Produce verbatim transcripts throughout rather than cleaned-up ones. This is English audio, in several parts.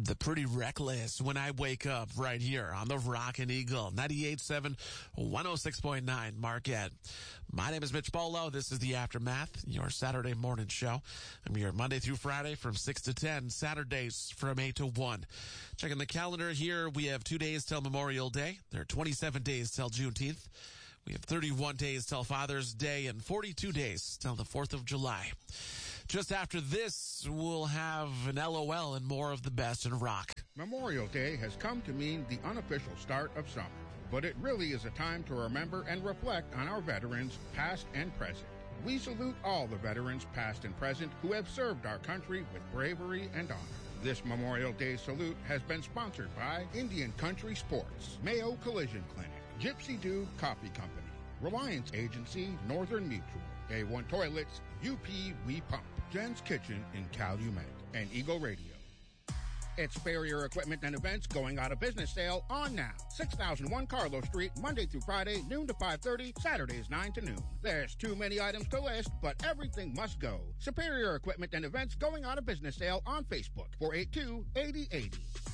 The Pretty Reckless, When I Wake Up, right here on the Rockin' Eagle, ninety-eight point seven, one oh six point nine, Marquette. My name is Mitch Bolo. This is The Aftermath, your Saturday morning show. I'm here Monday through Friday from six to ten, Saturdays from eight to one. Checking the calendar here, we have two days till Memorial Day. There are twenty-seven days till Juneteenth. We have thirty-one days till Father's Day and forty-two days till the fourth of July. Just after this, we'll have an L O L and more of the best in rock. Memorial Day has come to mean the unofficial start of summer, but it really is a time to remember and reflect on our veterans, past and present. We salute all the veterans, past and present, who have served our country with bravery and honor. This Memorial Day salute has been sponsored by Indian Country Sports, Mayo Collision Clinic, Gypsy Dude Coffee Company, Reliance Agency, Northern Mutual, A one Toilets, U P We Pump, Jen's Kitchen in Calumet, and Eagle Radio. It's Farrier Equipment and Events going out of business sale on now. six thousand one Carlo Street, Monday through Friday, noon to five thirty, Saturdays nine to noon. There's too many items to list, but everything must go. Superior Equipment and Events going out of business sale on Facebook, four eight two, eight oh eight oh.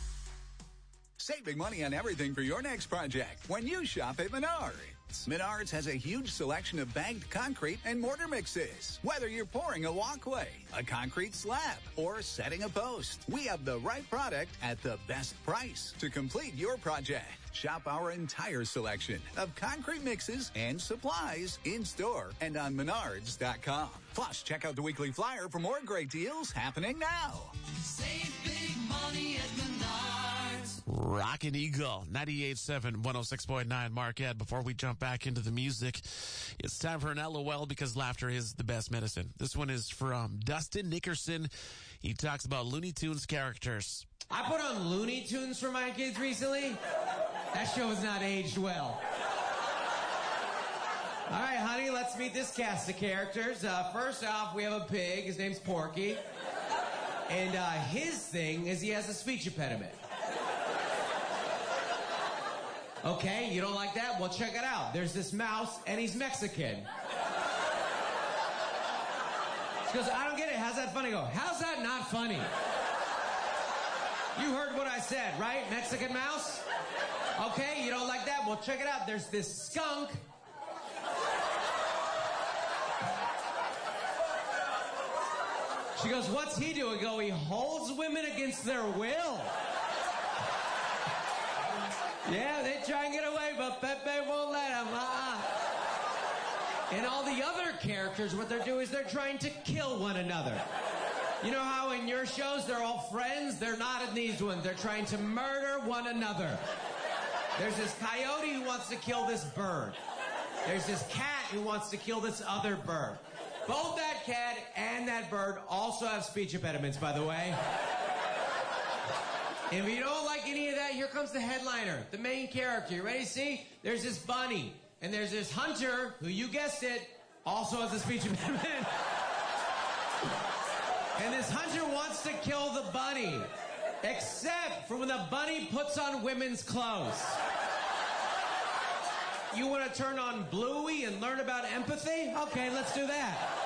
Saving money on everything for your next project when you shop at Menards. Menards has a huge selection of bagged concrete and mortar mixes. Whether you're pouring a walkway, a concrete slab, or setting a post, we have the right product at the best price to complete your project. Shop our entire selection of concrete mixes and supplies in-store and on menards dot com. Plus, check out the weekly flyer for more great deals happening now. Save big money at Menards. Rockin' Eagle, ninety-eight point seven, one oh six point nine, Marquette. Before we jump back into the music, it's time for an L O L because laughter is the best medicine. This one is from Dustin Nickerson. He talks about Looney Tunes characters. I put on Looney Tunes for my kids recently. That show has not aged well. All right, honey, let's meet this cast of characters. Uh, first off, we have a pig. His name's Porky. And uh, his thing is he has a speech impediment. Okay, you don't like that? Well, check it out. There's this mouse, and he's Mexican. She goes, I don't get it. How's that funny? I go, how's that not funny? You heard what I said, right? Mexican mouse? Okay, you don't like that? Well, check it out. There's this skunk. She goes, what's he doing? I go, he holds women against their will. Yeah, they try and get away, but Pepe won't let them. Uh-uh. And all the other characters, what they're doing is they're trying to kill one another. You know how in your shows they're all friends? They're not in these ones. They're trying to murder one another. There's this coyote who wants to kill this bird. There's this cat who wants to kill this other bird. Both that cat and that bird also have speech impediments, by the way. If you don't like any of that, here comes the headliner, the main character. You ready to see? There's this bunny, and there's this hunter, who, you guessed it, also has a speech impediment. And this hunter wants to kill the bunny, except for when the bunny puts on women's clothes. You want to turn on Bluey and learn about empathy? Okay, let's do that.